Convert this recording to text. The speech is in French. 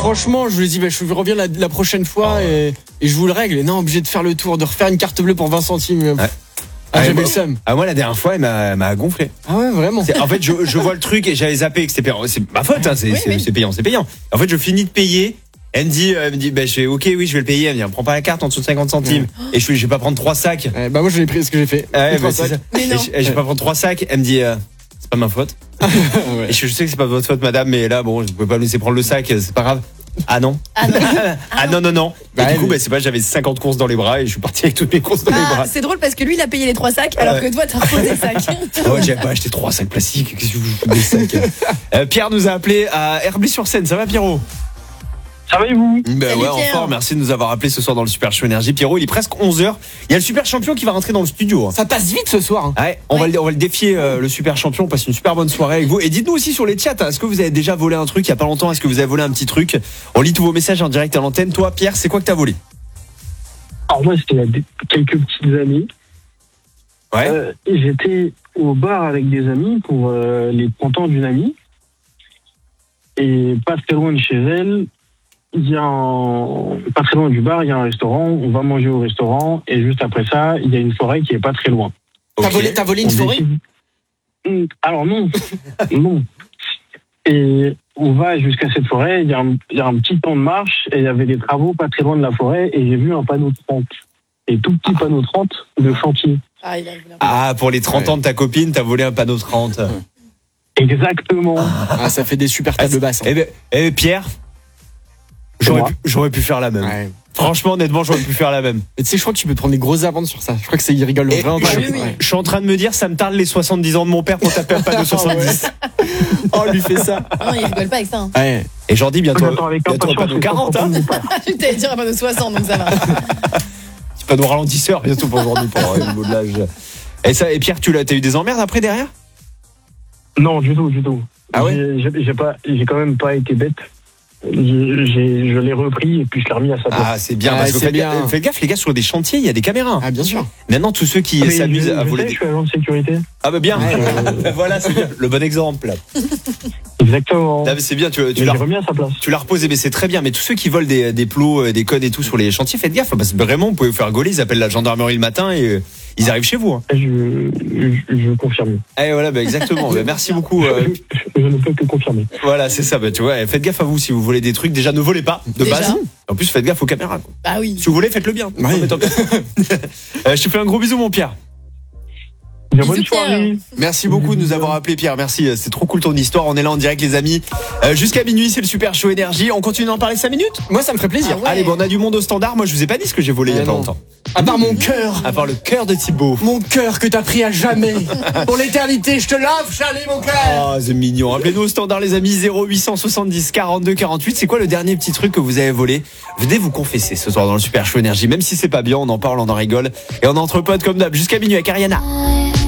franchement, je lui ai dit, je reviens la prochaine fois et je vous le règle. Et non, obligé de faire le tour, de refaire une carte bleue pour 20 centimes. Ouais. J'avais le seum. Moi, la dernière fois, elle m'a gonflé. Ah ouais, vraiment. En fait, je vois le truc et j'avais zappé que c'était payant. C'est ma faute, hein, c'est payant. En fait, je finis de payer. Elle me dit, je fais, ok, oui, je vais le payer. Elle me dit, prends pas la carte en dessous de 50 centimes. Et je vais pas prendre 3 sacs. Moi, je l'ai pris, ce que j'ai fait. C'est ça. Je vais pas prendre 3 sacs. Elle me dit, c'est pas ma faute. Ouais. Et je sais que c'est pas votre faute, madame, mais là, bon, je pouvais pas me laisser prendre le sac, c'est pas grave. Ah non. Non. Et du coup, c'est pas, j'avais 50 courses dans les bras et je suis parti avec toutes mes courses dans les bras. C'est drôle parce que lui, il a payé les 3 sacs alors que toi, t'as refait des sacs. J'avais pas acheté 3 sacs plastiques. Qu'est-ce que vous faites des sacs? Pierre nous a appelé à Herblay-sur-Seine. Ça va, Pierrot? Ça va et vous? Ouais, en forme. Merci de nous avoir appelé ce soir dans le Super Show Énergie. Pierrot, il est presque 11h. Il y a le super champion qui va rentrer dans le studio. Ça passe vite ce soir. Ouais, on va le défier, le super champion. On passe une super bonne soirée avec vous. Et dites-nous aussi sur les chats, est-ce que vous avez déjà volé un truc il y a pas longtemps? Est-ce que vous avez volé un petit truc? On lit tous vos messages en direct à l'antenne. Toi, Pierre, c'est quoi que t'as volé? Alors moi, c'était il y a quelques petites années. Ouais. J'étais au bar avec des amis pour les 30 ans d'une amie. Et pas très loin de chez elle, pas très loin du bar, il y a un restaurant. On va manger au restaurant et juste après ça, il y a une forêt qui est pas très loin. T'as volé une forêt? Alors non, non. Et on va jusqu'à cette forêt. Il y a un petit temps de marche et il y avait des travaux pas très loin de la forêt et j'ai vu un panneau de 30. Et tout petit panneau 30 de chantier. Pour les 30 ans de ta copine, t'as volé un panneau 30. Exactement. Ça fait des super tables basses. Pierre, j'aurais pu faire la même. Ouais. Franchement, honnêtement, j'aurais pu faire la même. Et tu sais, je crois que tu peux te prendre des grosses amendes sur ça. Je crois que ils rigolent vraiment. Je suis en train de me dire, ça me tarde les 70 ans de mon père pour taper un panneau de 70. Oh, lui fait ça. Non, il rigole pas avec ça. Ouais. Et j'en dis bientôt un impatience, panneau 40. Je t'allais dire un panneau 60, donc ça va. Petit panneau ralentisseur bientôt pour aujourd'hui, pour le niveau de l'âge. Et Pierre, t'as eu des emmerdes après derrière? Non, du tout. Ah ouais? J'ai quand même pas été bête. Je l'ai repris et puis je l'ai remis à sa place. C'est bien, parce que faites gaffe les gars, sur des chantiers il y a des caméras. Bien sûr. Maintenant tous ceux qui s'amusent à voler je suis agent de sécurité. Bien. Voilà, c'est bien. Le bon exemple. Exactement. C'est bien, tu l'as remis à sa place. Tu l'as reposé, mais c'est très bien. Mais tous ceux qui volent des plots, des codes et tout sur les chantiers, faites gaffe, parce que vraiment vous pouvez vous faire gauler. Ils appellent la gendarmerie le matin et ils arrivent chez vous. Je confirme. Voilà, exactement. Merci beaucoup. Je ne peux que confirmer. Voilà, c'est ça. Tu vois, faites gaffe à vous si vous volez des trucs. Déjà, ne volez pas de base. En plus, faites gaffe aux caméras. Quoi. Bah oui. Si vous voulez, faites-le bien. Ouais. Je te fais un gros bisou, mon Pierre. Bonne soirée. Merci beaucoup de nous avoir appelé, Pierre. Merci, c'est trop cool ton histoire. On est là en direct, les amis. Jusqu'à minuit, c'est le Super Show Énergie. On continue d'en parler 5 minutes? Moi, ça me ferait plaisir. Allez, on a du monde au standard. Moi, je vous ai pas dit ce que j'ai volé il y a pas longtemps. À part mon cœur. À part le cœur de Thibaut. Mon cœur que t'as pris à jamais. Pour l'éternité, je te lave, Charlie, mon cœur. C'est mignon. Appelez-nous au standard, les amis. 0870 42 48. C'est quoi le dernier petit truc que vous avez volé? Venez vous confesser ce soir dans le Super Show Énergie. Même si c'est pas bien, on en parle, on en rigole. Et on entre potes comme d'hab. Jusqu'à minuit avec Ariana.